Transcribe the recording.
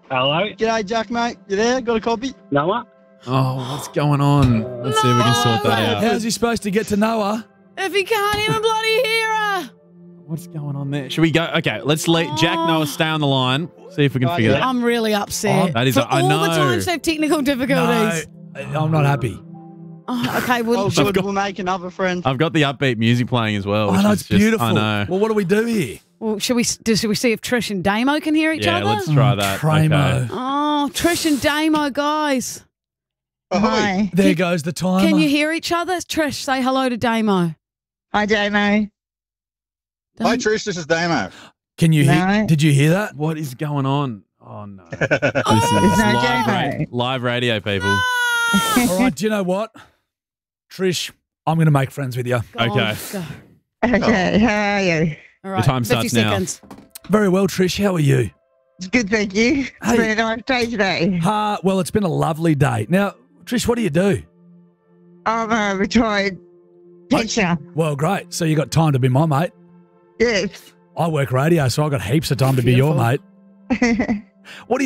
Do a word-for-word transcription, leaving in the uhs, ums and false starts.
Hello? G'day, Jack, mate. You there? Got a copy? Noah? Oh, what's going on? Let's see if we can sort that out. How's he supposed to get to Noah? If he can't even bloody hear her. What's going on there? Should we go? Okay, let's let Jack Noah stay on the line. See if we can Right, figure yeah. that out. I'm really upset. Oh, that is- For I all know. the times they have technical difficulties. No, I'm not happy. Oh, okay, well, Oh, good. got- We'll make another friend. I've got the upbeat music playing as well. Oh, which no, is it's just- beautiful. I know. Well, what do we do here? well, should we do, should we see if Trish and Damo can hear each Yeah, other? let's try that. Cramo. Okay. Oh, Trish and Damo, guys. Hi. There goes the timer. Can you hear each other? Trish, say hello to Damo. Hi, Damo. Hi, Trish. This is Damo. Can you hear? No. Did you hear that? What is going on? Oh, no. This is There's no live, Damo. ra- live radio, people. All right, do you know what? Trish, I'm going to make friends with you. Go on, Okay. go. Okay, how are you? All right, time fifty starts now. seconds. Very well, Trish. How are you? It's good, thank you. It's Hey. been a nice day today. Uh, well, it's been a lovely day. Now, Trish, what do you do? I'm a retired teacher. Well, great. So you got time to be my mate. Yes. I work radio, so I got heaps of time to be your Beautiful. mate. What do you